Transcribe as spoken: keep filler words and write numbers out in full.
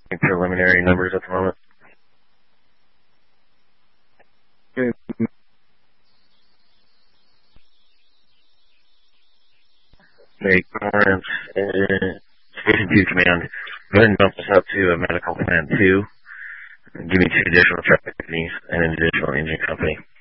preliminary numbers at the moment. Hey, Lawrence, uh, Station two Command, go ahead and bump us up to a medical plan two. Give me two additional truck companies and an additional engine company.